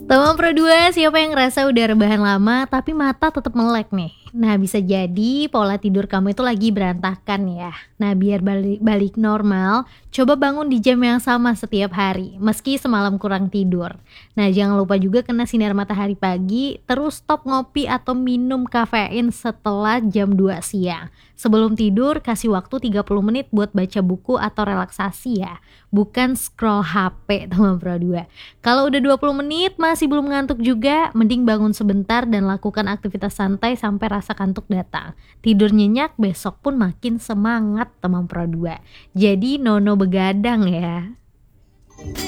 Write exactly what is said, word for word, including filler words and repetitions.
Teman Pro dua, siapa yang ngerasa udah rebahan lama tapi mata tetap melek nih? Nah, bisa jadi pola tidur kamu itu lagi berantakan ya. Nah, biar balik, balik normal, coba bangun di jam yang sama setiap hari, meski semalam kurang tidur. Nah, jangan lupa juga kena sinar matahari pagi, terus stop ngopi atau minum kafein setelah jam dua siang. Sebelum tidur, kasih waktu tiga puluh menit buat baca buku atau relaksasi ya, bukan scroll H P teman Pro dua. Kalau udah dua puluh menit masih belum ngantuk juga, mending bangun sebentar dan lakukan aktivitas santai sampai rasa kantuk datang. Tidur nyenyak, besok pun makin semangat teman Pro dua. Jadi nono begadang ya.